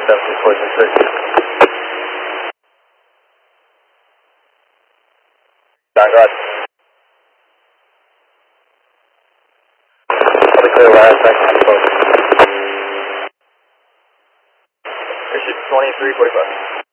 1746. Back right. Clear last second. Airship 2345.